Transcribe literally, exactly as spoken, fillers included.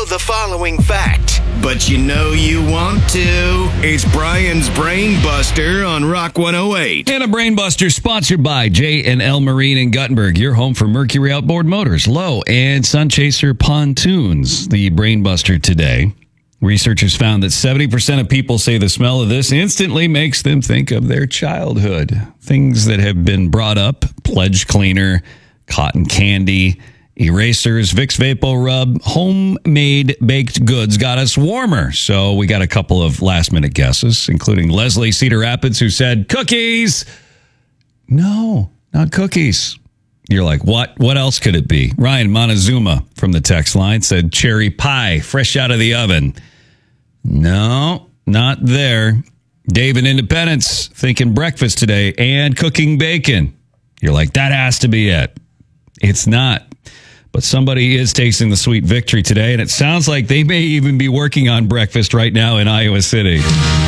the following fact, but you know you want to. It's Brian's Brain Buster on Rock one oh eight. And a Brain Buster sponsored by J and L Marine in Guttenberg, your home for Mercury Outboard Motors, Low, and Sunchaser Pontoons. The Brain Buster today. Researchers found that seventy percent of people say the smell of this instantly makes them think of their childhood. Things that have been brought up: Pledge Cleaner, cotton candy, erasers, Vicks Vapo Rub, homemade baked goods got us warmer. So we got a couple of last minute guesses, including Leslie Cedar Rapids, who said cookies. No, not cookies. You're like, what? What else could it be? Ryan Montezuma from the text line said cherry pie, fresh out of the oven. No, not there. Dave in Independence thinking breakfast today and cooking bacon. You're like, that has to be it. It's not. But somebody is tasting the sweet victory today, and it sounds like they may even be working on breakfast right now in Iowa City.